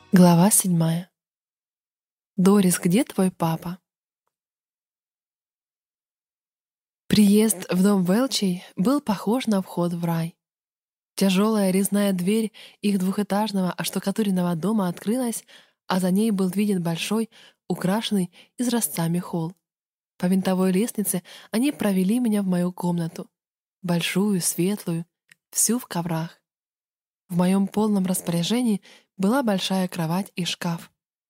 Глава 7. «Дорис, где твой папа?» Приезд в дом Велчей был похож на вход в рай. Тяжелая резная дверь их двухэтажного оштукатуренного дома открылась, а за ней был виден большой, украшенный изразцами холл. По винтовой лестнице они провели меня в мою комнату. Большую, светлую, всю в коврах. В моем полном распоряжении была большая кровать и шкаф.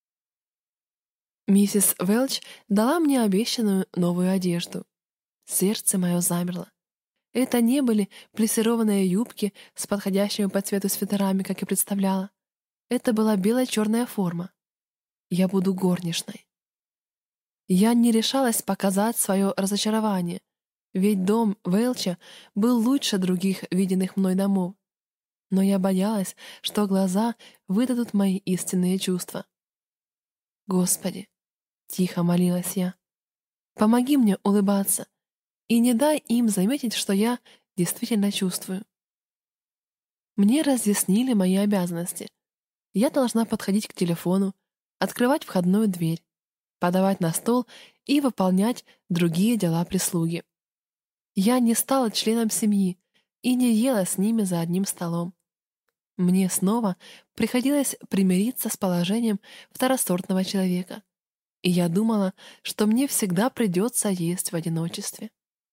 Миссис Велч дала мне обещанную новую одежду. Сердце мое замерло. Это не были плессированные юбки с подходящими по цвету свитерами, как я представляла. Это была бело-черная форма. Я буду горничной. Я не решалась показать свое разочарование, ведь дом Велча был лучше других виденных мной домов. Но я боялась, что глаза выдадут мои истинные чувства. «Господи!» — тихо молилась я. «Помоги мне улыбаться и не дай им заметить, что я действительно чувствую». Мне разъяснили мои обязанности. Я должна подходить к телефону, открывать входную дверь, подавать на стол и выполнять другие дела прислуги. Я не стала членом семьи и не ела с ними за одним столом. Мне снова приходилось примириться с положением второсортного человека, и я думала, что мне всегда придется есть в одиночестве.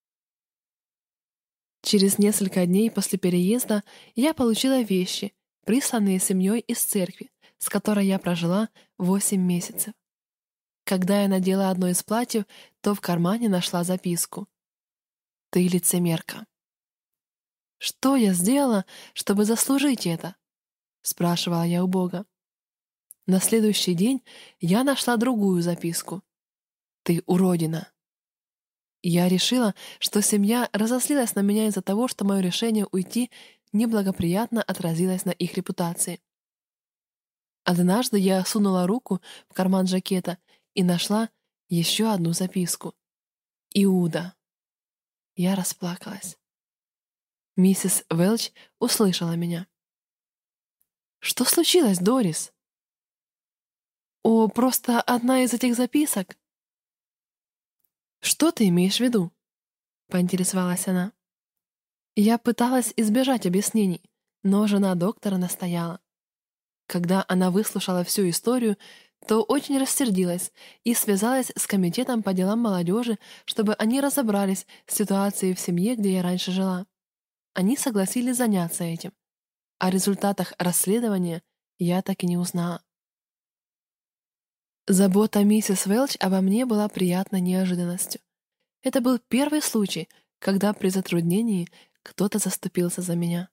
Через несколько дней после переезда я получила вещи, присланные семьей из церкви, с которой я прожила 8 месяцев. Когда я надела одно из платьев, то в кармане нашла записку. «Ты лицемерка». «Что я сделала, чтобы заслужить это?» — спрашивала я у Бога. На следующий день я нашла другую записку. «Ты уродина». Я решила, что семья разозлилась на меня из-за того, что мое решение уйти неблагоприятно отразилось на их репутации. Однажды я сунула руку в карман жакета и нашла еще одну записку. «Иуда». Я расплакалась. Миссис Велч услышала меня. «Что случилось, Дорис?» «О, просто одна из этих записок». «Что ты имеешь в виду?» — поинтересовалась она. Я пыталась избежать объяснений, но жена доктора настояла. Когда она выслушала всю историю, то очень рассердилась и связалась с комитетом по делам молодежи, чтобы они разобрались с ситуацией в семье, где я раньше жила. Они согласились заняться этим. О результатах расследования я так и не узнала. Забота миссис Велч обо мне была приятной неожиданностью. Это был первый случай, когда при затруднении кто-то заступился за меня.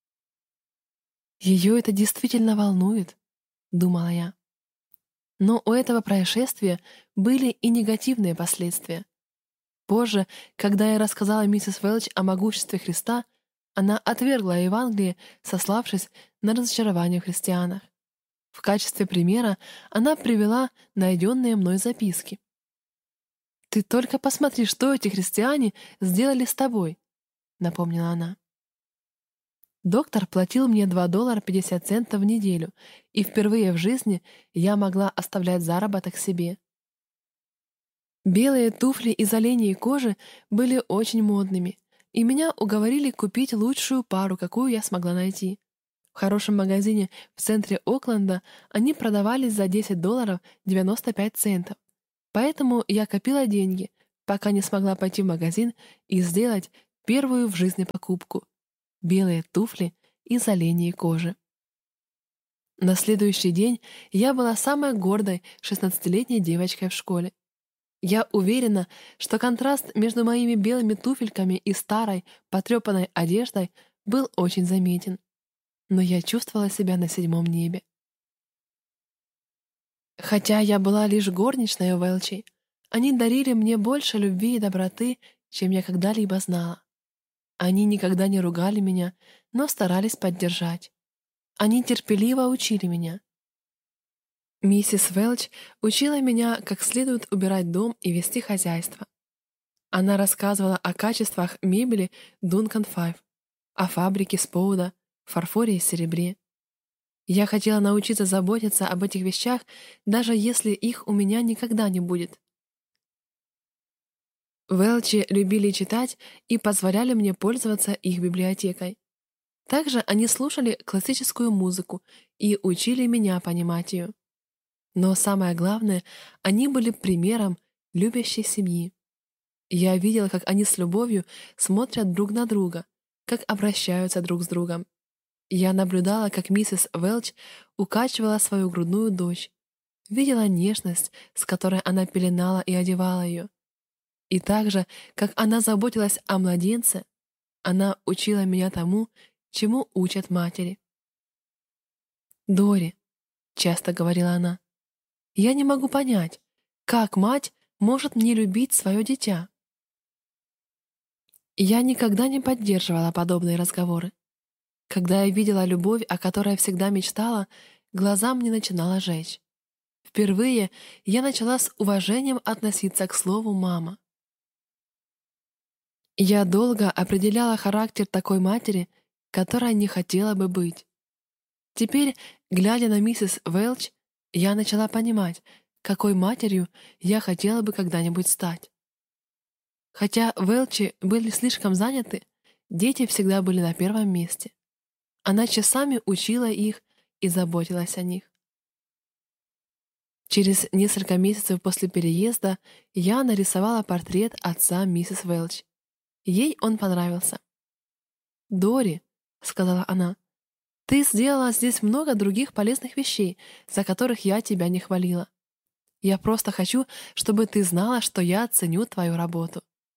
«Ее это действительно волнует», — думала я. Но у этого происшествия были и негативные последствия. Позже, когда я рассказала миссис Велч о могуществе Христа, она отвергла Евангелие, сославшись на разочарование в христианах. В качестве примера она привела найденные мной записки. «Ты только посмотри, что эти христиане сделали с тобой», — напомнила она. Доктор платил мне $2.50 в неделю, и впервые в жизни я могла оставлять заработок себе. Белые туфли из оленей кожи были очень модными, и меня уговорили купить лучшую пару, какую я смогла найти. В хорошем магазине в центре Окленда они продавались за $10.95, поэтому я копила деньги, пока не смогла пойти в магазин и сделать первую в жизни покупку — белые туфли из оленей кожи. На следующий день я была самой гордой 16-летней девочкой в школе. Я уверена, что контраст между моими белыми туфельками и старой, потрепанной одеждой был очень заметен. Но я чувствовала себя на 7-м небе. Хотя я была лишь горничной у Велчей, они дарили мне больше любви и доброты, чем я когда-либо знала. Они никогда не ругали меня, но старались поддержать. Они терпеливо учили меня. Миссис Велч учила меня, как следует убирать дом и вести хозяйство. Она рассказывала о качествах мебели Duncan Five, о фабрике Споуда, фарфоре и серебре. Я хотела научиться заботиться об этих вещах, даже если их у меня никогда не будет. Велчи любили читать и позволяли мне пользоваться их библиотекой. Также они слушали классическую музыку и учили меня понимать ее. Но самое главное, они были примером любящей семьи. Я видела, как они с любовью смотрят друг на друга, как обращаются друг с другом. Я наблюдала, как миссис Велч укачивала свою грудную дочь, видела нежность, с которой она пеленала и одевала ее. И также, как она заботилась о младенце, она учила меня тому, чему учат матери. «Дори», — часто говорила она, — «я не могу понять, как мать может не любить свое дитя». Я никогда не поддерживала подобные разговоры. Когда я видела любовь, о которой я всегда мечтала, глаза мне начинало жечь. Впервые я начала с уважением относиться к слову «мама». Я долго определяла характер такой матери, которая не хотела бы быть. Теперь, глядя на миссис Велч, я начала понимать, какой матерью я хотела бы когда-нибудь стать. Хотя Велчи были слишком заняты, дети всегда были на первом месте. Она часами учила их и заботилась о них. Через несколько месяцев после переезда я нарисовала портрет отца миссис Велч. Ей он понравился. «Дори», — сказала она, — «ты сделала здесь много других полезных вещей, за которых я тебя не хвалила. Я просто хочу, чтобы ты знала, что я ценю твою работу».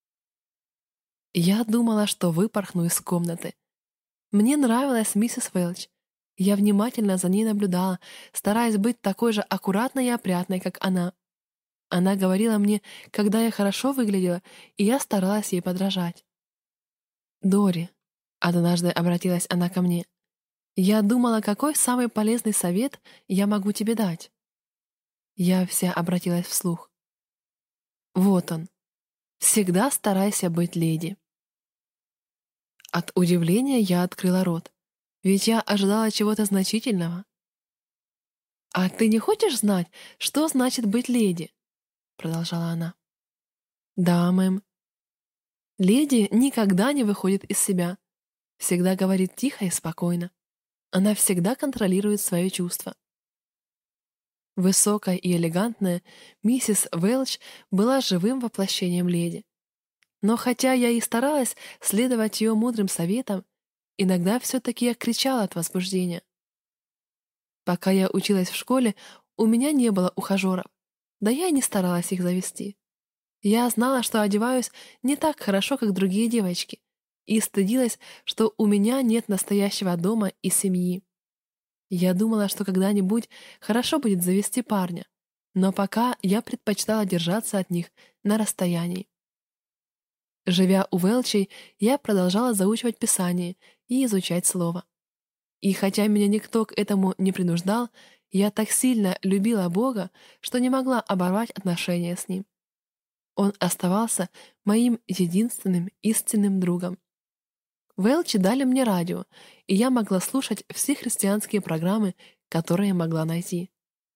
Я думала, что выпорхну из комнаты. Мне нравилась миссис Велч. Я внимательно за ней наблюдала, стараясь быть такой же аккуратной и опрятной, как она. Она говорила мне, когда я хорошо выглядела, и я старалась ей подражать. «Дори», — однажды обратилась она ко мне, — «я думала, какой самый полезный совет я могу тебе дать». Я вся обратилась вслух. Вот он. Всегда старайся быть леди. От удивления я открыла рот, ведь я ожидала чего-то значительного. «А ты не хочешь знать, что значит быть леди?» — продолжала она. «Да, мэм. Леди никогда не выходит из себя, всегда говорит тихо и спокойно. Она всегда контролирует свои чувства». Высокая и элегантная миссис Велч была живым воплощением леди. Но хотя я и старалась следовать ее мудрым советам, иногда все-таки я кричала от возбуждения. Пока я училась в школе, у меня не было ухажеров, да я и не старалась их завести. Я знала, что одеваюсь не так хорошо, как другие девочки, и стыдилась, что у меня нет настоящего дома и семьи. Я думала, что когда-нибудь хорошо будет завести парня, но пока я предпочитала держаться от них на расстоянии. Живя у Велчей, я продолжала заучивать Писание и изучать Слово. И хотя меня никто к этому не принуждал, я так сильно любила Бога, что не могла оборвать отношения с Ним. Он оставался моим единственным истинным другом. Велчи дали мне радио, и я могла слушать все христианские программы, которые могла найти.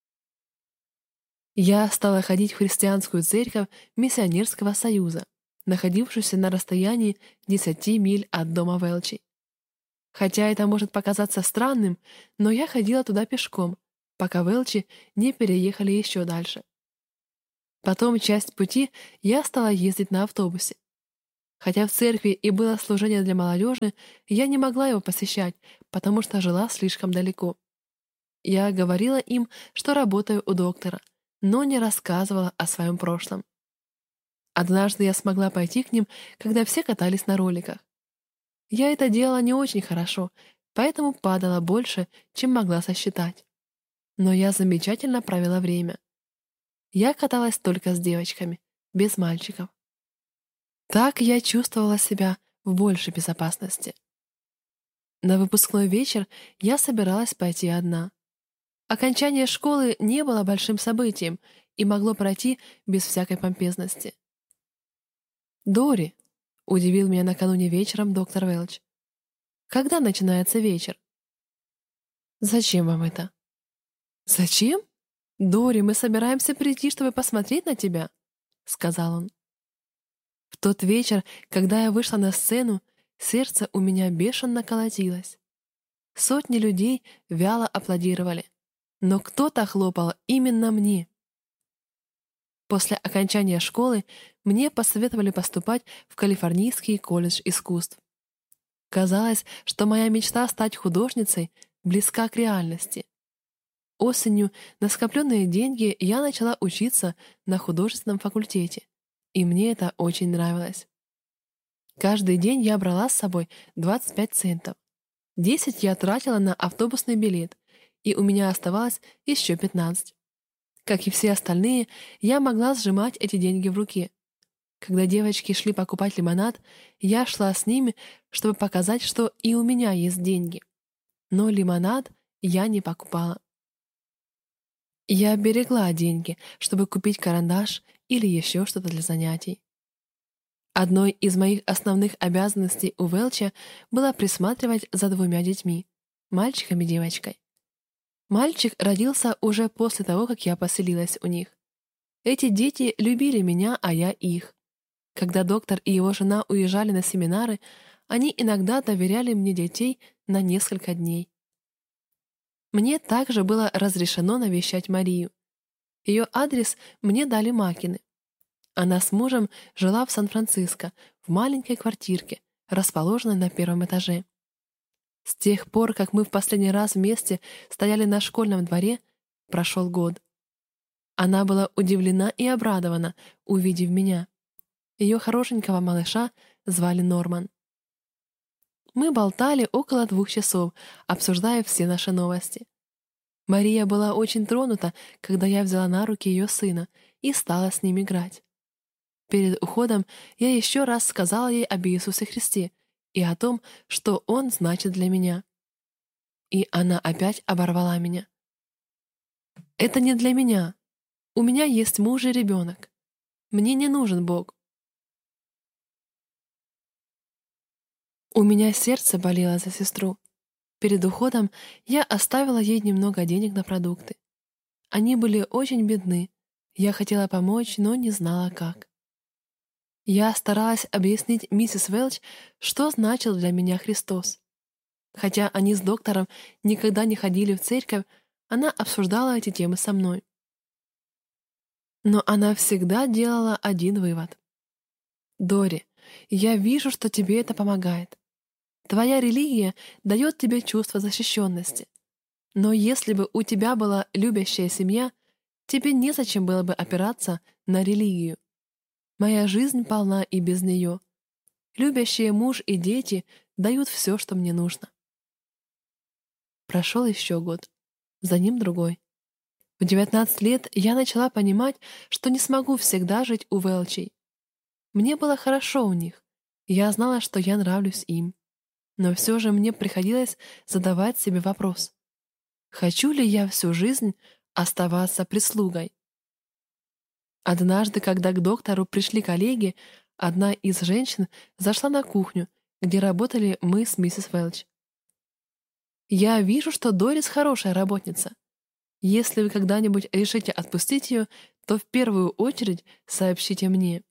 Я стала ходить в христианскую церковь Миссионерского союза, находившуюся на расстоянии 10 миль от дома Велчи. Хотя это может показаться странным, но я ходила туда пешком, пока Велчи не переехали еще дальше. Потом часть пути я стала ездить на автобусе. Хотя в церкви и было служение для молодежи, я не могла его посещать, потому что жила слишком далеко. Я говорила им, что работаю у доктора, но не рассказывала о своем прошлом. Однажды я смогла пойти к ним, когда все катались на роликах. Я это делала не очень хорошо, поэтому падала больше, чем могла сосчитать. Но я замечательно провела время. Я каталась только с девочками, без мальчиков. Так я чувствовала себя в большей безопасности. На выпускной вечер я собиралась пойти одна. Окончание школы не было большим событием и могло пройти без всякой помпезности. «Дори», — удивил меня накануне вечером доктор Велч, — «когда начинается вечер?» «Зачем вам это?» «Зачем? Дори, мы собираемся прийти, чтобы посмотреть на тебя», — сказал он. В тот вечер, когда я вышла на сцену, сердце у меня бешено колотилось. Сотни людей вяло аплодировали, но кто-то хлопал именно мне. После окончания школы мне посоветовали поступать в Калифорнийский колледж искусств. Казалось, что моя мечта стать художницей близка к реальности. Осенью на скопленные деньги я начала учиться на художественном факультете, и мне это очень нравилось. Каждый день я брала с собой 25 центов. 10 я тратила на автобусный билет, и у меня оставалось еще 15. Как и все остальные, я могла сжимать эти деньги в руке. Когда девочки шли покупать лимонад, я шла с ними, чтобы показать, что и у меня есть деньги. Но лимонад я не покупала. Я берегла деньги, чтобы купить карандаш или еще что-то для занятий. Одной из моих основных обязанностей у Велча было присматривать за 2 детьми, мальчиком и девочкой. Мальчик родился уже после того, как я поселилась у них. Эти дети любили меня, а я их. Когда доктор и его жена уезжали на семинары, они иногда доверяли мне детей на несколько дней. Мне также было разрешено навещать Марию. Ее адрес мне дали Макины. Она с мужем жила в Сан-Франциско, в маленькой квартирке, расположенной на 1-м этаже. С тех пор, как мы в последний раз вместе стояли на школьном дворе, прошел год. Она была удивлена и обрадована, увидев меня. Ее хорошенького малыша звали Норман. Мы болтали около 2 часов, обсуждая все наши новости. Мария была очень тронута, когда я взяла на руки ее сына и стала с ним играть. Перед уходом я еще раз сказала ей об Иисусе Христе и о том, что Он значит для меня. И она опять оборвала меня. «Это не для меня. У меня есть муж и ребенок. Мне не нужен Бог». У меня сердце болело за сестру. Перед уходом я оставила ей немного денег на продукты. Они были очень бедны. Я хотела помочь, но не знала, как. Я старалась объяснить миссис Велч, что значил для меня Христос. Хотя они с доктором никогда не ходили в церковь, она обсуждала эти темы со мной. Но она всегда делала один вывод. «Дори, я вижу, что тебе это помогает. Твоя религия дает тебе чувство защищенности. Но если бы у тебя была любящая семья, тебе незачем было бы опираться на религию. Моя жизнь полна и без нее. Любящие муж и дети дают все, что мне нужно». Прошел еще год. За ним другой. В 19 лет я начала понимать, что не смогу всегда жить у Велчей. Мне было хорошо у них. Я знала, что я нравлюсь им. Но все же мне приходилось задавать себе вопрос: хочу ли я всю жизнь оставаться прислугой? Однажды, когда к доктору пришли коллеги, одна из женщин зашла на кухню, где работали мы с миссис Велч. «Я вижу, что Дорис хорошая работница. Если вы когда-нибудь решите отпустить ее, то в первую очередь сообщите мне».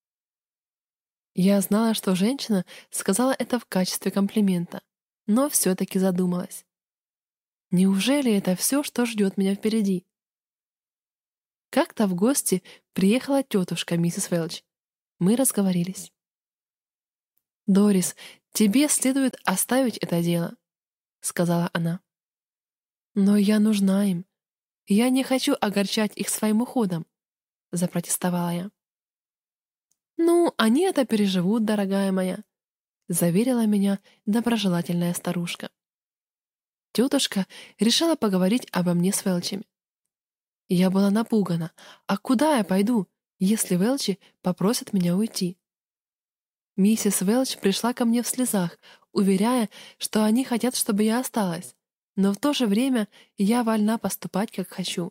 Я знала, что женщина сказала это в качестве комплимента, но все-таки задумалась. Неужели это все, что ждет меня впереди? Как-то в гости приехала тетушка миссис Велч. Мы разговорились. «Дорис, тебе следует оставить это дело», — сказала она. «Но я нужна им. Я не хочу огорчать их своим уходом», — запротестовала я. «Ну, они это переживут, дорогая моя», — заверила меня доброжелательная старушка. Тетушка решила поговорить обо мне с Велчами. Я была напугана. А куда я пойду, если Велчи попросят меня уйти? Миссис Велч пришла ко мне в слезах, уверяя, что они хотят, чтобы я осталась, но в то же время я вольна поступать, как хочу.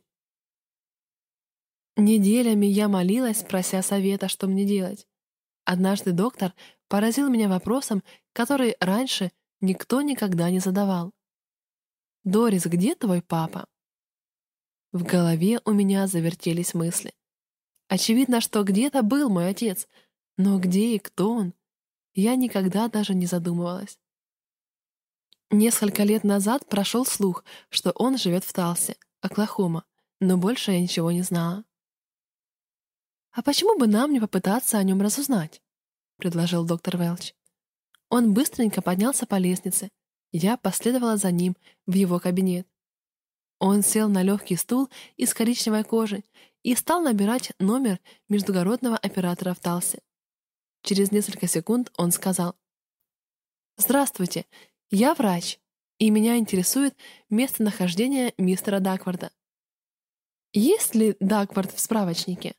Неделями я молилась, прося совета, что мне делать. Однажды доктор поразил меня вопросом, который раньше никто никогда не задавал. «Дорис, где твой папа?» В голове у меня завертелись мысли. Очевидно, что где-то был мой отец, но где и кто он, я никогда даже не задумывалась. Несколько лет назад прошел слух, что он живет в Талсе, Оклахома, но больше я ничего не знала. «А почему бы нам не попытаться о нем разузнать?» — предложил доктор Велч. Он быстренько поднялся по лестнице. Я последовала за ним в его кабинет. Он сел на легкий стул из коричневой кожи и стал набирать номер междугородного оператора в Талсе. Через несколько секунд он сказал: «Здравствуйте, я врач, и меня интересует местонахождение мистера Дакварда. Есть ли Даквард в справочнике?»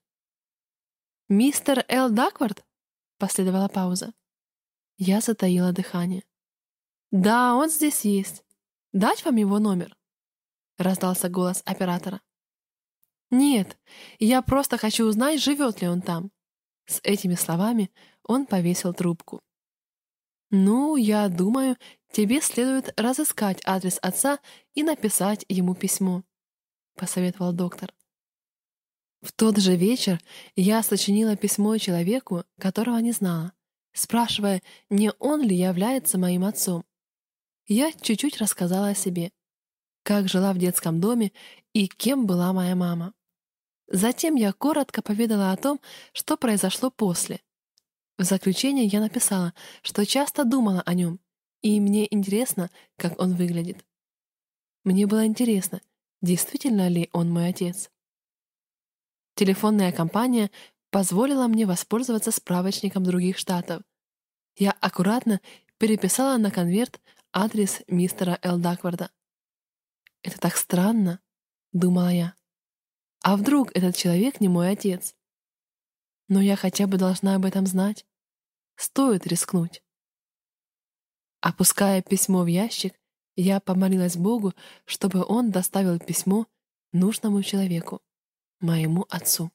«Мистер Эл Даквард?» — последовала пауза. Я затаила дыхание. «Да, он здесь есть. Дать вам его номер?» — раздался голос оператора. «Нет, я просто хочу узнать, живет ли он там». С этими словами он повесил трубку. «Ну, я думаю, тебе следует разыскать адрес отца и написать ему письмо», — посоветовал доктор. В тот же вечер я сочинила письмо человеку, которого не знала, спрашивая, не он ли является моим отцом. Я чуть-чуть рассказала о себе, как жила в детском доме и кем была моя мама. Затем я коротко поведала о том, что произошло после. В заключение я написала, что часто думала о нем, и мне интересно, как он выглядит. Мне было интересно, действительно ли он мой отец. Телефонная компания позволила мне воспользоваться справочником других штатов. Я аккуратно переписала на конверт адрес мистера Эл Дакварда. «Это так странно», — думала я. «А вдруг этот человек не мой отец? Но я хотя бы должна об этом знать. Стоит рискнуть». Опуская письмо в ящик, я помолилась Богу, чтобы он доставил письмо нужному человеку, моему отцу.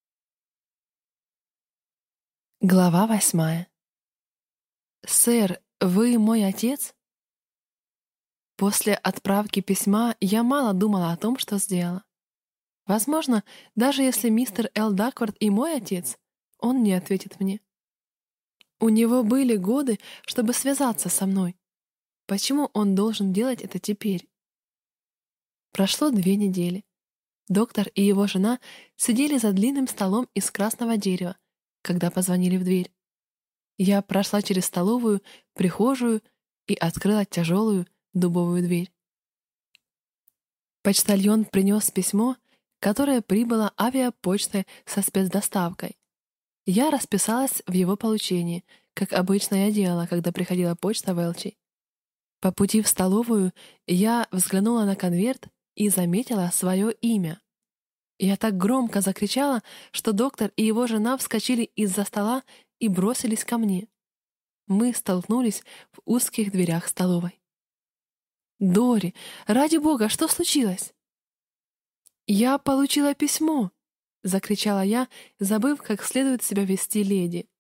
Глава 8. «Сэр, вы мой отец?» После отправки письма я мало думала о том, что сделала. Возможно, даже если мистер Эл Даквард и мой отец, он не ответит мне. У него были годы, чтобы связаться со мной. Почему он должен делать это теперь? Прошло 2 недели. Доктор и его жена сидели за длинным столом из красного дерева, когда позвонили в дверь. Я прошла через столовую, прихожую и открыла тяжелую дубовую дверь. Почтальон принес письмо, которое прибыло авиапочтой со спецдоставкой. Я расписалась в его получении, как обычно я делала, когда приходила почта Велчей. По пути в столовую я взглянула на конверт и заметила свое имя. Я так громко закричала, что доктор и его жена вскочили из-за стола и бросились ко мне. Мы столкнулись в узких дверях столовой. «Дори, ради бога, что случилось?» «Я получила письмо!» — закричала я, забыв, как следует себя вести леди.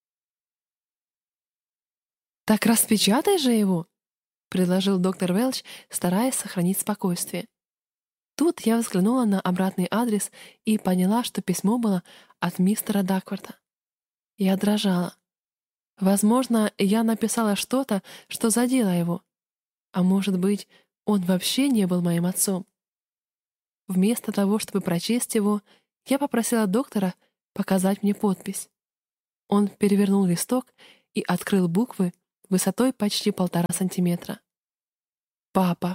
«Так распечатай же его!» — предложил доктор Велч, стараясь сохранить спокойствие. Тут я взглянула на обратный адрес и поняла, что письмо было от мистера Дакварда. Я дрожала. Возможно, я написала что-то, что задело его. А может быть, он вообще не был моим отцом. Вместо того, чтобы прочесть его, я попросила доктора показать мне подпись. Он перевернул листок и открыл буквы высотой почти 1,5 сантиметра. «Папа».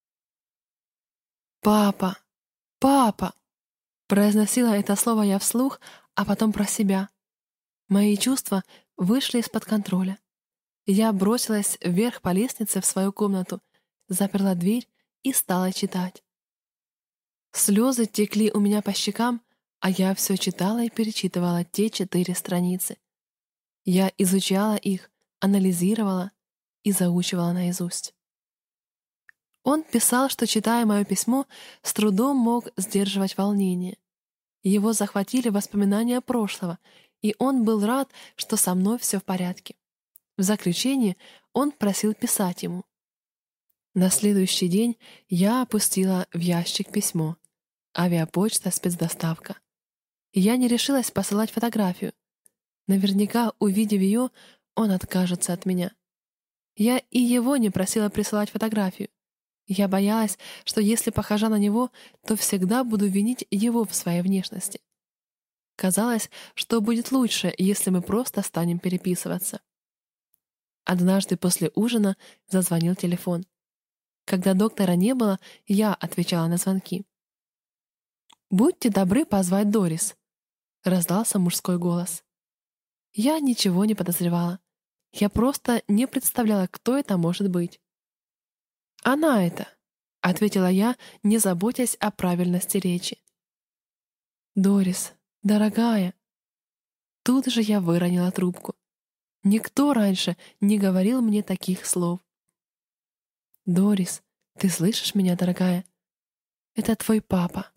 «Папа! Папа!» Произносила это слово я вслух, а потом про себя. Мои чувства вышли из-под контроля. Я бросилась вверх по лестнице в свою комнату, заперла дверь и стала читать. Слезы текли у меня по щекам, а я все читала и перечитывала те 4 страницы. Я изучала их, анализировала и заучивала наизусть. Он писал, что, читая мое письмо, с трудом мог сдерживать волнение. Его захватили воспоминания прошлого, и он был рад, что со мной все в порядке. В заключение он просил писать ему. На следующий день я опустила в ящик письмо. Авиапочта, спецдоставка. Я не решилась посылать фотографию. Наверняка, увидев ее, он откажется от меня. Я и его не просила присылать фотографию. Я боялась, что если похожа на него, то всегда буду винить его в своей внешности. Казалось, что будет лучше, если мы просто станем переписываться. Однажды после ужина зазвонил телефон. Когда доктора не было, я отвечала на звонки. «Будьте добры позвать Дорис», — раздался мужской голос. Я ничего не подозревала. Я просто не представляла, кто это может быть. «Она это», — ответила я, не заботясь о правильности речи. «Дорис, дорогая». Тут же я выронила трубку. Никто раньше не говорил мне таких слов. «Дорис, ты слышишь меня, дорогая? Это твой папа».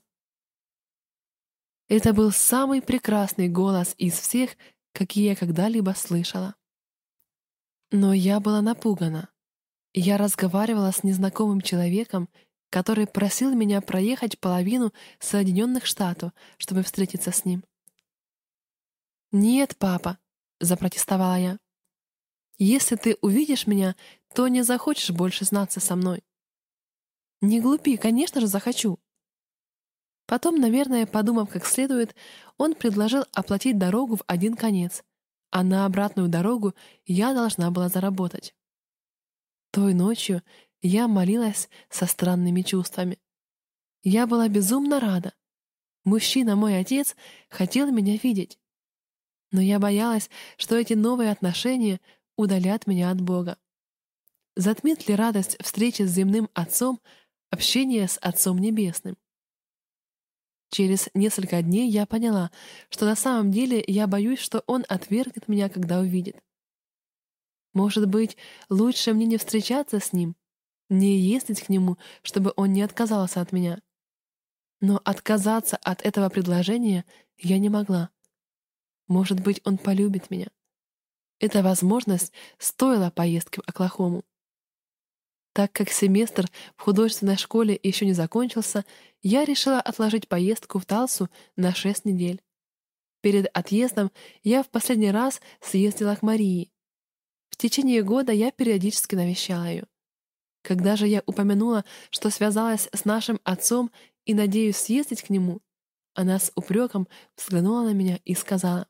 Это был самый прекрасный голос из всех, какие я когда-либо слышала. Но я была напугана. Я разговаривала с незнакомым человеком, который просил меня проехать половину Соединенных Штатов, чтобы встретиться с ним. «Нет, папа», — запротестовала я. «Если ты увидишь меня, то не захочешь больше знаться со мной». «Не глупи, конечно же, захочу». Потом, наверное, подумав как следует, он предложил оплатить дорогу в один конец, а на обратную дорогу я должна была заработать. Той ночью я молилась со странными чувствами. Я была безумно рада. Мужчина, мой отец, хотел меня видеть. Но я боялась, что эти новые отношения удалят меня от Бога. Затмит ли радость встречи с земным Отцом общение с Отцом Небесным? Через несколько дней я поняла, что на самом деле я боюсь, что он отвергнет меня, когда увидит. Может быть, лучше мне не встречаться с ним, не ездить к нему, чтобы он не отказался от меня. Но отказаться от этого предложения я не могла. Может быть, он полюбит меня. Эта возможность стоила поездки в Оклахому. Так как семестр в художественной школе еще не закончился, я решила отложить поездку в Талсу на 6 недель. Перед отъездом я в последний раз съездила к Марии. В течение года я периодически навещала ее. Когда же я упомянула, что связалась с нашим отцом и надеюсь съездить к нему, она с упреком взглянула на меня и сказала: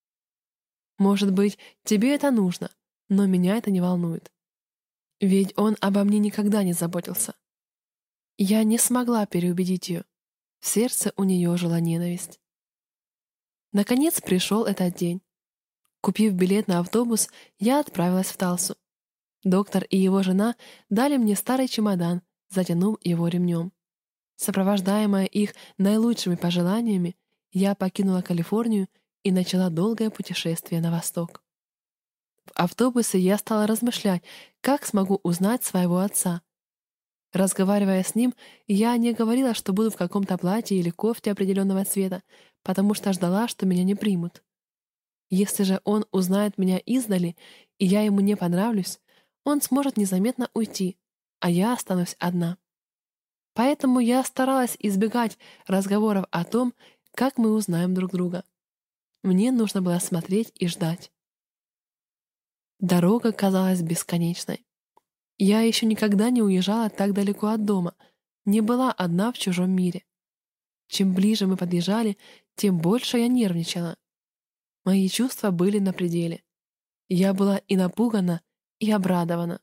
«Может быть, тебе это нужно, но меня это не волнует. Ведь он обо мне никогда не заботился». Я не смогла переубедить ее. В сердце у нее жила ненависть. Наконец пришел этот день. Купив билет на автобус, я отправилась в Талсу. Доктор и его жена дали мне старый чемодан, затянув его ремнем. Сопровождаемая их наилучшими пожеланиями, я покинула Калифорнию и начала долгое путешествие на восток. В автобусе я стала размышлять, как смогу узнать своего отца. Разговаривая с ним, я не говорила, что буду в каком-то платье или кофте определенного цвета, потому что ждала, что меня не примут. Если же он узнает меня издали, и я ему не понравлюсь, он сможет незаметно уйти, а я останусь одна. Поэтому я старалась избегать разговоров о том, как мы узнаем друг друга. Мне нужно было смотреть и ждать. Дорога казалась бесконечной. Я еще никогда не уезжала так далеко от дома, не была одна в чужом мире. Чем ближе мы подъезжали, тем больше я нервничала. Мои чувства были на пределе. Я была и напугана, и обрадована.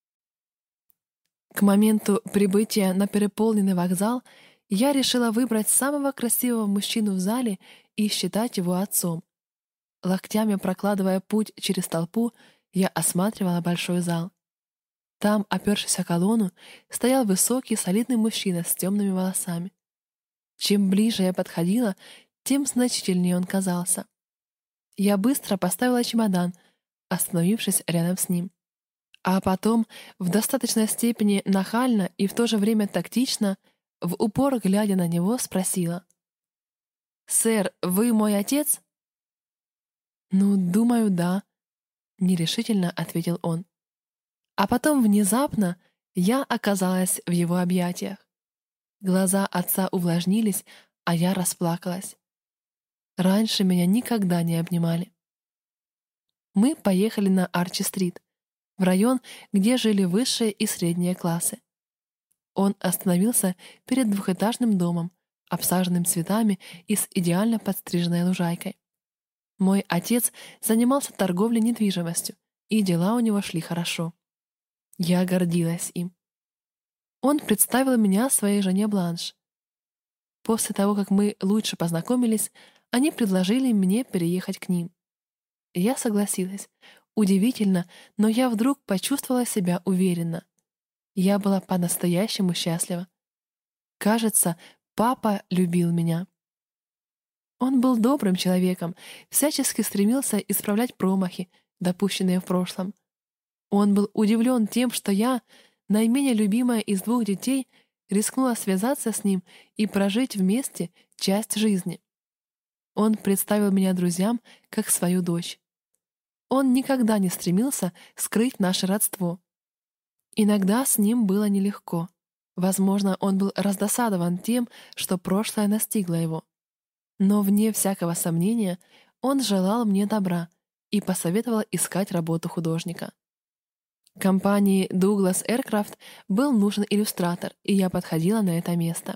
К моменту прибытия на переполненный вокзал я решила выбрать самого красивого мужчину в зале и считать его отцом. Локтями прокладывая путь через толпу, я осматривала большой зал. Там, опершись о колонну, стоял высокий, солидный мужчина с темными волосами. Чем ближе я подходила, тем значительнее он казался. Я быстро поставила чемодан, остановившись рядом с ним. А потом, в достаточной степени нахально и в то же время тактично, в упор глядя на него, спросила: «Сэр, вы мой отец?» «Ну, думаю, да», — нерешительно ответил он. А потом внезапно Я оказалась в его объятиях. Глаза отца увлажнились, а я расплакалась. Раньше меня никогда не обнимали. Мы поехали на Арчи-стрит, в район, где жили высшие и средние классы. Он остановился перед двухэтажным домом, обсаженным цветами и с идеально подстриженной лужайкой. Мой отец занимался торговлей недвижимостью, и дела у него шли хорошо. Я гордилась им. Он представил меня своей жене Бланш. После того, как мы лучше познакомились, они предложили мне переехать к ним. Я согласилась. Удивительно, но я вдруг почувствовала себя уверенно. Я была по-настоящему счастлива. Кажется, папа любил меня. Он был добрым человеком, всячески стремился исправлять промахи, допущенные в прошлом. Он был удивлен тем, что я, наименее любимая из двух детей, рискнула связаться с ним и прожить вместе часть жизни. Он представил меня друзьям как свою дочь. Он никогда не стремился скрыть наше родство. Иногда с ним было нелегко. Возможно, он был раздосадован тем, что прошлое настигло его. Но, вне всякого сомнения, он желал мне добра и посоветовал искать работу художника. Компании Douglas Aircraft был нужен иллюстратор, и я подходила на это место.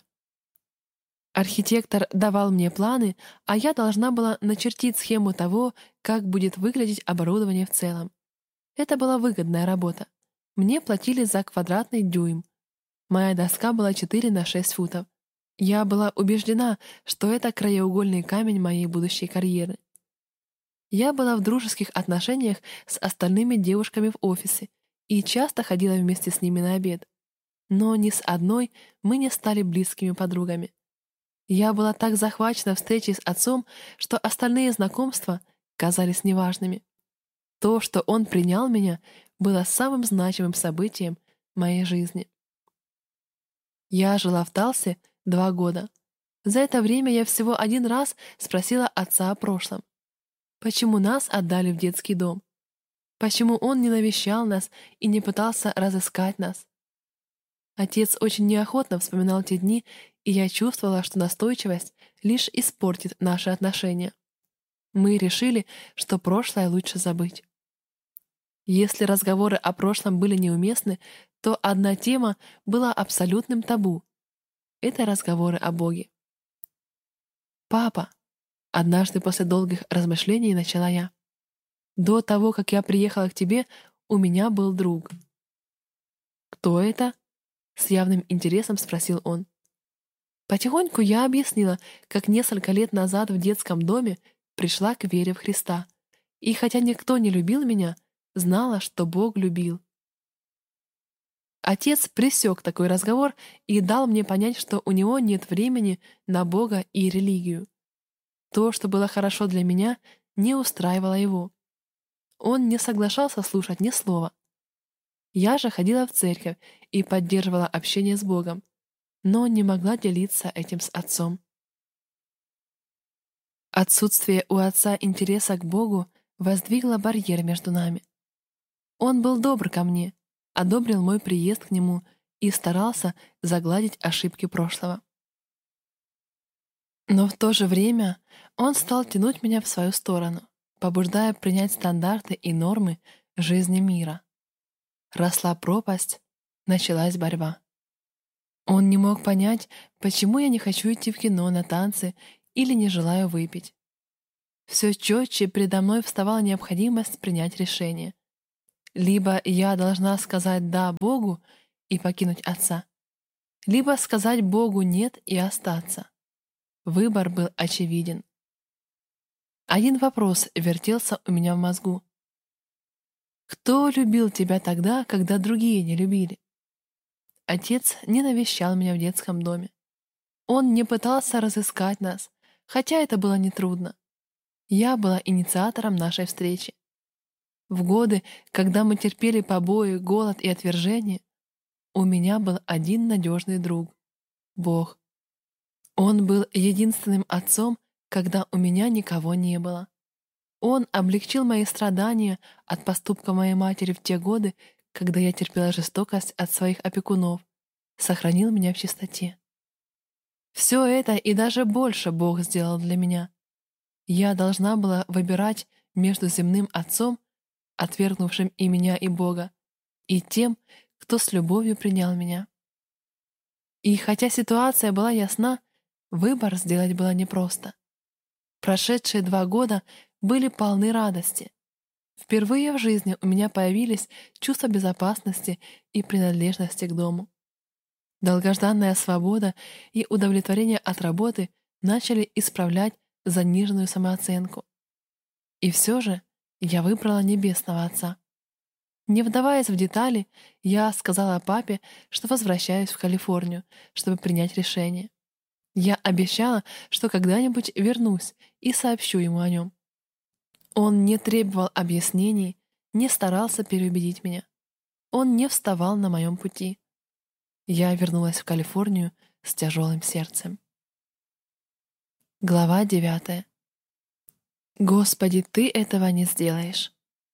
Архитектор давал мне планы, а я должна была начертить схему того, как будет выглядеть оборудование в целом. Это была выгодная работа. Мне платили за квадратный дюйм. Моя доска была 4 на 6 футов. Я была убеждена, что это краеугольный камень моей будущей карьеры. Я была в дружеских отношениях с остальными девушками в офисе и часто ходила вместе с ними на обед. Но ни с одной мы не стали близкими подругами. Я была так захвачена встречей с отцом, что остальные знакомства казались неважными. То, что он принял меня, было самым значимым событием моей жизни. Я жила в Талсе 2 года. За это время я всего 1 раз спросила отца о прошлом. Почему нас отдали в детский дом? Почему он не навещал нас и не пытался разыскать нас? Отец очень неохотно вспоминал те дни, и я чувствовала, что настойчивость лишь испортит наши отношения. Мы решили, что прошлое лучше забыть. Если разговоры о прошлом были неуместны, то одна тема была абсолютным табу. Это разговоры о Боге. «Папа», — однажды после долгих размышлений начала я, «до того, как я приехала к тебе, у меня был друг». «Кто это?» — с явным интересом спросил он. Потихоньку я объяснила, как несколько лет назад в детском доме пришла к вере в Христа. И хотя никто не любил меня, знала, что Бог любил. Отец пресек такой разговор и дал мне понять, что у него нет времени на Бога и религию. То, что было хорошо для меня, не устраивало его. Он не соглашался слушать ни слова. Я же ходила в церковь и поддерживала общение с Богом, но не могла делиться этим с отцом. Отсутствие у отца интереса к Богу воздвигло барьер между нами. Он был добр ко мне, одобрил мой приезд к нему и старался загладить ошибки прошлого. Но в то же время он стал тянуть меня в свою сторону, побуждая принять стандарты и нормы жизни мира. Росла пропасть, началась борьба. Он не мог понять, почему я не хочу идти в кино, на танцы или не желаю выпить. Все четче передо мной вставала необходимость принять решение. Либо я должна сказать «да» Богу и покинуть отца, либо сказать Богу «нет» и остаться. Выбор был очевиден. Один вопрос вертелся у меня в мозгу. Кто любил тебя тогда, когда другие не любили? Отец не навещал меня в детском доме. Он не пытался разыскать нас, хотя это было нетрудно. Я была инициатором нашей встречи. В годы, когда мы терпели побои, голод и отвержение, у меня был один надежный друг — Бог. Он был единственным отцом, когда у меня никого не было. Он облегчил мои страдания от поступка моей матери в те годы, когда я терпела жестокость от своих опекунов, сохранил меня в чистоте. Все это и даже больше Бог сделал для меня. Я должна была выбирать между земным отцом, отвергнувшим и меня, и Бога, и тем, кто с любовью принял меня. И хотя ситуация была ясна, выбор сделать было непросто. Прошедшие 2 года были полны радости. Впервые в жизни у меня появились чувство безопасности и принадлежности к дому. Долгожданная свобода и удовлетворение от работы начали исправлять заниженную самооценку. И все же я выбрала Небесного Отца. Не вдаваясь в детали, я сказала папе, что возвращаюсь в Калифорнию, чтобы принять решение. Я обещала, что когда-нибудь вернусь и сообщу ему о нем. Он не требовал объяснений, не старался переубедить меня. Он не вставал на моем пути. Я вернулась в Калифорнию с тяжелым сердцем. Глава 9. Господи, Ты этого не сделаешь.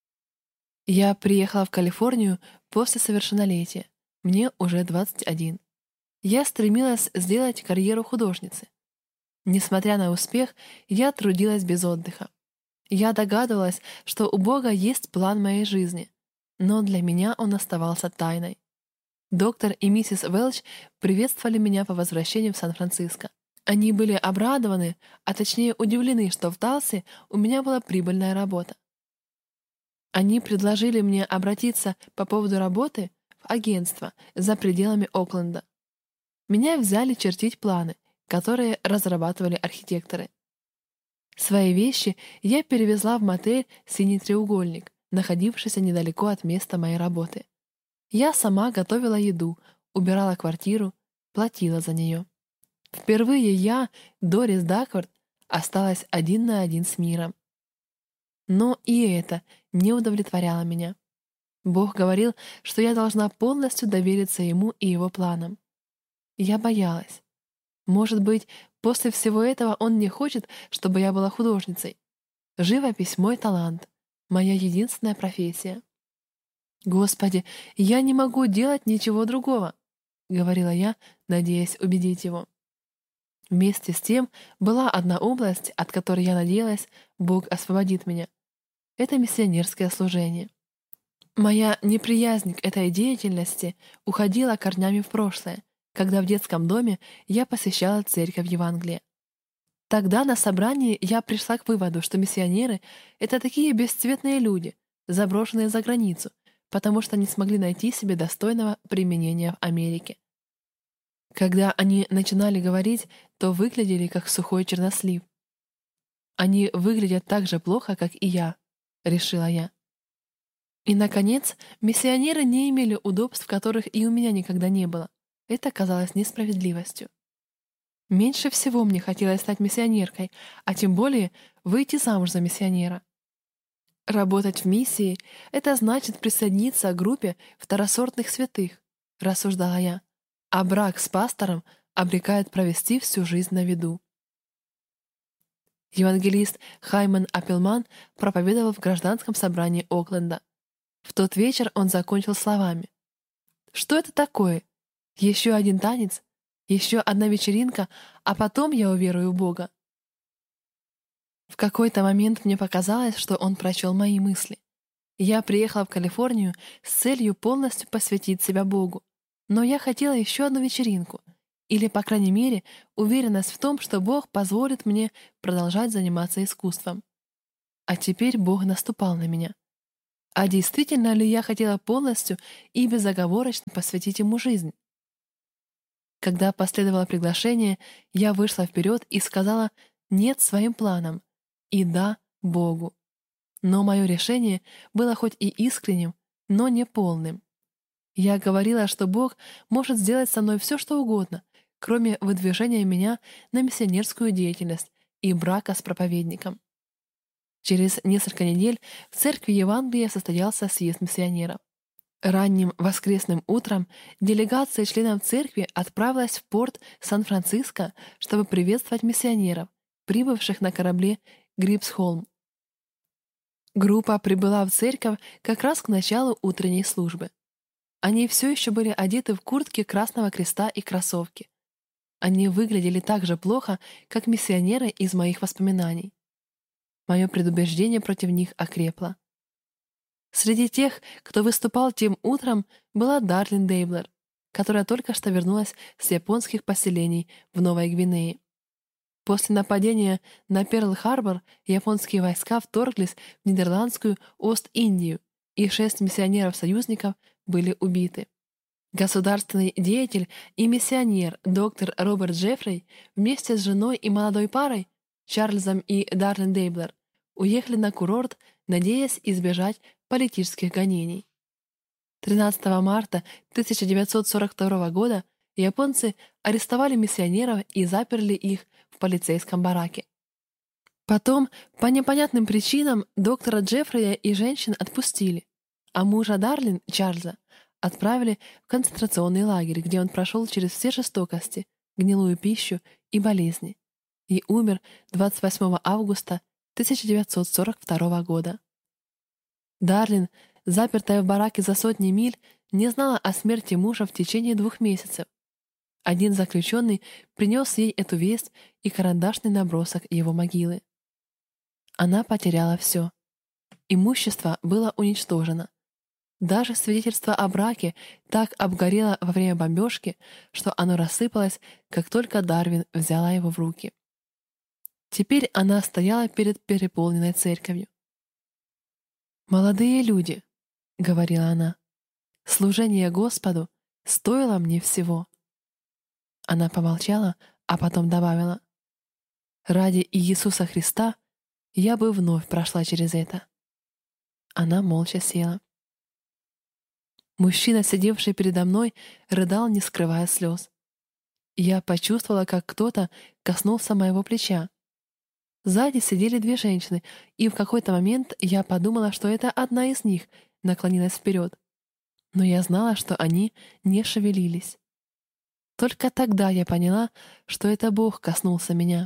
Я приехала в Калифорнию после совершеннолетия. Мне уже 21. Я стремилась сделать карьеру художницы. Несмотря на успех, я трудилась без отдыха. Я догадывалась, что у Бога есть план моей жизни, но для меня он оставался тайной. Доктор и миссис Велч приветствовали меня по возвращению в Сан-Франциско. Они были обрадованы, а точнее удивлены, что в Далсе у меня была прибыльная работа. Они предложили мне обратиться по поводу работы в агентство за пределами Окленда. Меня взяли чертить планы, которые разрабатывали архитекторы. Свои вещи я перевезла в мотель «Синий треугольник», находившийся недалеко от места моей работы. Я сама готовила еду, убирала квартиру, платила за нее. Впервые я, Дорис Даквард, осталась 1 на 1 с миром. Но и это не удовлетворяло меня. Бог говорил, что я должна полностью довериться Ему и Его планам. Я боялась. Может быть, после всего этого Он не хочет, чтобы я была художницей. Живопись — мой талант, моя единственная профессия. «Господи, я не могу делать ничего другого», — говорила я, надеясь убедить Его. Вместе с тем была одна область, от которой я надеялась, Бог освободит меня. Это миссионерское служение. Моя неприязнь к этой деятельности уходила корнями в прошлое, когда в детском доме я посещала церковь Евангелия. Тогда на собрании я пришла к выводу, что миссионеры — это такие бесцветные люди, заброшенные за границу, потому что не смогли найти себе достойного применения в Америке. Когда они начинали говорить, то выглядели как сухой чернослив. «Они выглядят так же плохо, как и я», — решила я. И, наконец, миссионеры не имели удобств, которых и у меня никогда не было. Это казалось несправедливостью. Меньше всего мне хотелось стать миссионеркой, а тем более выйти замуж за миссионера. Работать в миссии — это значит присоединиться к группе второсортных святых, рассуждала я, а брак с пастором обрекает провести всю жизнь на виду. Евангелист Хайман Аппелман проповедовал в гражданском собрании Окленда. В тот вечер он закончил словами: «Что это такое? Еще один танец? Еще одна вечеринка, а потом я уверую в Бога». В какой-то момент мне показалось, что он прочел мои мысли. Я приехала в Калифорнию с целью полностью посвятить себя Богу, но я хотела еще одну вечеринку, или, по крайней мере, уверенность в том, что Бог позволит мне продолжать заниматься искусством. А теперь Бог наступал на меня. А действительно ли я хотела полностью и безоговорочно посвятить Ему жизнь? Когда последовало приглашение, я вышла вперед и сказала «нет» своим планам и «да» Богу. Но мое решение было хоть и искренним, но не полным. Я говорила, что Бог может сделать со мной все, что угодно, кроме выдвижения меня на миссионерскую деятельность и брака с проповедником. Через несколько недель в церкви Евангелия состоялся съезд миссионеров. Ранним воскресным утром делегация членов церкви отправилась в порт Сан-Франциско, чтобы приветствовать миссионеров, прибывших на корабле Грипсхолм. Группа прибыла в церковь как раз к началу утренней службы. Они все еще были одеты в куртки Красного Креста и кроссовки. Они выглядели так же плохо, как миссионеры из моих воспоминаний. Мое предубеждение против них окрепло. Среди тех, кто выступал тем утром, была Дарлин Дейблер, которая только что вернулась с японских поселений в Новой Гвинее. После нападения на Перл-Харбор японские войска вторглись в Нидерландскую Ост-Индию, и 6 миссионеров-союзников были убиты. Государственный деятель и миссионер доктор Роберт Джеффри вместе с женой и молодой парой, Чарльзом и Дарлин Дейблер, уехали на курорт, надеясь избежать политических гонений. 13 марта 1942 года японцы арестовали миссионеров и заперли их в полицейском бараке. Потом, по непонятным причинам, доктора Джеффрия и женщин отпустили, а мужа Дарлин, Чарльза, отправили в концентрационный лагерь, где он прошел через все жестокости, гнилую пищу и болезни, и умер 28 августа 1942 года. Дарлин, запертая в бараке за сотни миль, не знала о смерти мужа в течение 2 месяцев. Один заключенный принес ей эту весть и карандашный набросок его могилы. Она потеряла все. Имущество было уничтожено. Даже свидетельство о браке так обгорело во время бомбежки, что оно рассыпалось, как только Дарвин взяла его в руки. Теперь она стояла перед переполненной церковью. «Молодые люди», — говорила она, — «служение Господу стоило мне всего». Она помолчала, а потом добавила: «Ради Иисуса Христа я бы вновь прошла через это». Она молча села. Мужчина, сидевший передо мной, рыдал, не скрывая слез. Я почувствовала, как кто-то коснулся моего плеча. Сзади сидели 2 женщины, и в какой-то момент я подумала, что это одна из них наклонилась вперед. Но я знала, что они не шевелились. Только тогда я поняла, что это Бог коснулся меня.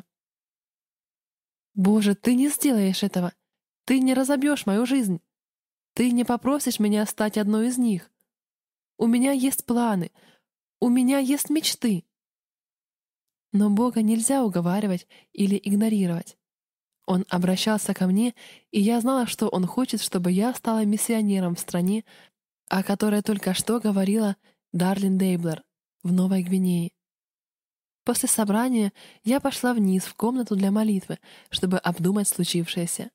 «Боже, Ты не сделаешь этого! Ты не разобьешь мою жизнь! Ты не попросишь меня стать одной из них! У меня есть планы! У меня есть мечты!» Но Бога нельзя уговаривать или игнорировать. Он обращался ко мне, и я знала, что Он хочет, чтобы я стала миссионером в стране, о которой только что говорила Дарлин Дейблер, в Новой Гвинее. После собрания я пошла вниз в комнату для молитвы, чтобы обдумать случившееся.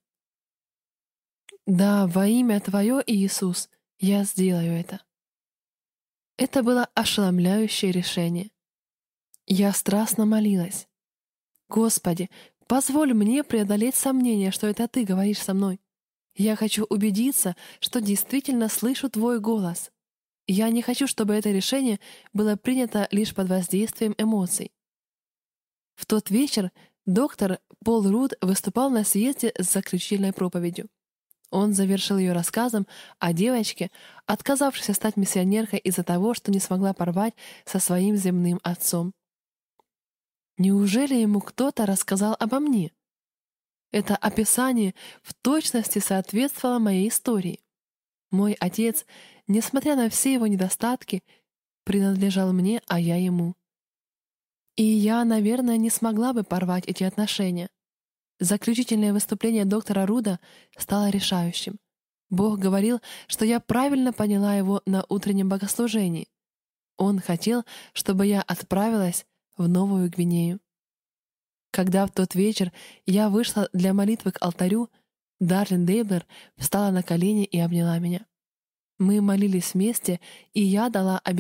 «Да, во имя Твое, Иисус, я сделаю это». Это было ошеломляющее решение. Я страстно молилась. «Господи, позволь мне преодолеть сомнение, что это Ты говоришь со мной. Я хочу убедиться, что действительно слышу Твой голос. Я не хочу, чтобы это решение было принято лишь под воздействием эмоций». В тот вечер доктор Пол Руд выступал на съезде с заключительной проповедью. Он завершил ее рассказом о девочке, отказавшейся стать миссионеркой из-за того, что не смогла порвать со своим земным отцом. Неужели ему кто-то рассказал обо мне? Это описание в точности соответствовало моей истории. Мой отец, несмотря на все его недостатки, принадлежал мне, а я ему. И я, наверное, не смогла бы порвать эти отношения. Заключительное выступление доктора Руда стало решающим. Бог говорил, что я правильно поняла его на утреннем богослужении. Он хотел, чтобы я отправилась в Новую Гвинею. Когда в тот вечер я вышла для молитвы к алтарю, Дарлин Дейблер встала на колени и обняла меня. Мы молились вместе, и я дала обетование